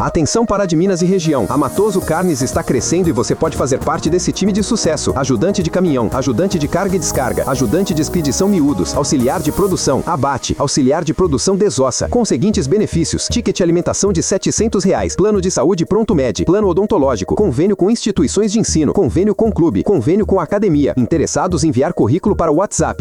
Atenção Pará de Minas e região. A Matoso Carnes está crescendo e você pode fazer parte desse time de sucesso. Ajudante de caminhão, ajudante de carga e descarga, ajudante de expedição miúdos, auxiliar de produção, abate, auxiliar de produção desossa, com os seguintes benefícios: ticket alimentação de R$700, plano de saúde Pronto Med, plano odontológico, convênio com instituições de ensino, convênio com clube, convênio com academia. Interessados, enviar currículo para o WhatsApp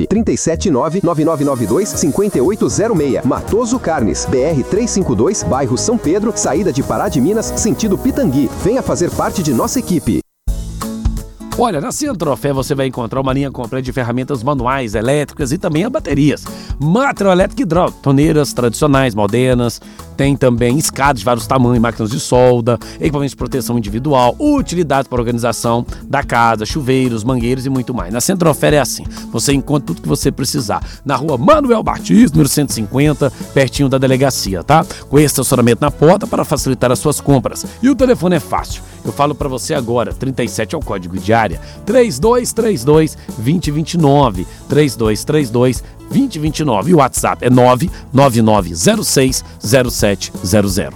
379-9992-5806. Matoso Carnes, BR 352, bairro São Pedro, saída de Pará de Minas, sentido Pitangui. Venha fazer parte de nossa equipe. Olha, na Centrofé você vai encontrar uma linha completa de ferramentas manuais, elétricas e também a baterias. Material elétrico e hidráulico, torneiras tradicionais, modernas, tem também escadas de vários tamanhos, máquinas de solda, equipamentos de proteção individual, utilidades para organização da casa, chuveiros, mangueiros e muito mais. Na Centrofé é assim, você encontra tudo que você precisar. Na rua Manuel Batista, número 150, pertinho da delegacia, tá? Com estacionamento na porta para facilitar as suas compras. E o telefone é fácil. Eu falo para você agora, 37 é o código de área, 3232-2029, 3232-2029. E o WhatsApp é 99906-0700,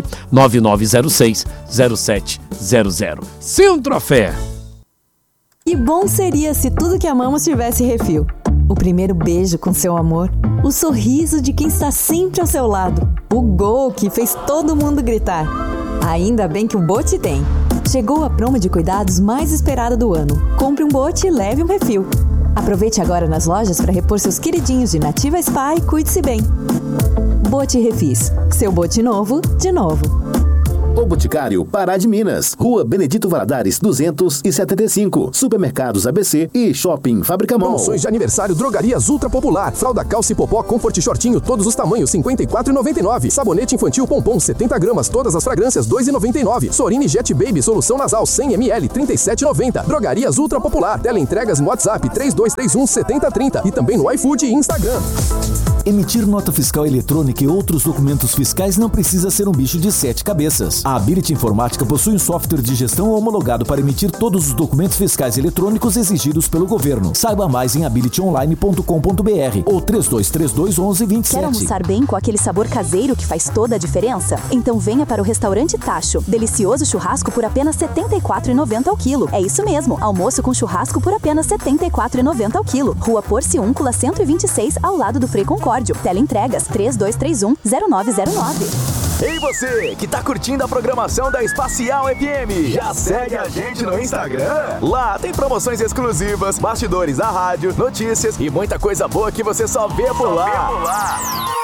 99906-0700. Centrofé. Que bom seria se tudo que amamos tivesse refil. O primeiro beijo com seu amor, o sorriso de quem está sempre ao seu lado, o gol que fez todo mundo gritar. Ainda bem que o Bote tem. Chegou a promo de cuidados mais esperada do ano. Compre um Bote e leve um refil. Aproveite agora nas lojas para repor seus queridinhos de Nativa Spa e cuide-se bem. Bote Refis. Seu Bote novo, de novo. O Boticário Pará de Minas, Rua Benedito Valadares 275, Supermercados ABC e Shopping Fábrica Mall. Promoções de aniversário Drogarias Ultra Popular. Fralda Calce Popó Comfort Shortinho, todos os tamanhos, R$ 54,99. Sabonete infantil Pompom 70 gramas, todas as fragrâncias, R$ 2,99. Sorine Jet Baby Solução Nasal 100 ml, R$ 37,90. Drogarias Ultra Popular. Teleentregas no WhatsApp 3231-7030 e também no iFood e Instagram. Emitir nota fiscal eletrônica e outros documentos fiscais não precisa ser um bicho de 7 cabeças. A Ability Informática possui um software de gestão homologado para emitir todos os documentos fiscais eletrônicos exigidos pelo governo. Saiba mais em abilityonline.com.br ou 3232-1127. Quer almoçar bem com aquele sabor caseiro que faz toda a diferença? Então venha para o Restaurante Tacho. Delicioso churrasco por apenas R$ 74,90 ao quilo. É isso mesmo, almoço com churrasco por apenas R$ 74,90 ao quilo. Rua Porciúncula 126, ao lado do Frei Concórdio. Teleentregas 3231-0909. Ei você, que tá curtindo a programação da Espacial FM, já segue a gente no Instagram? Lá tem promoções exclusivas, bastidores da rádio, notícias e muita coisa boa que você só vê por lá.